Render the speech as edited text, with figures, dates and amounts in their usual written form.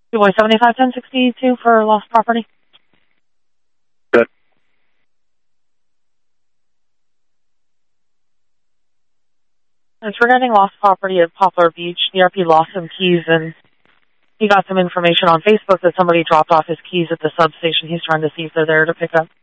2 75 1062 for lost property. Good. It's regarding lost property at Poplar Beach. The RP lost some keys, and he got some information on Facebook that somebody dropped off his keys at the substation. He's trying to see if they're there to pick up.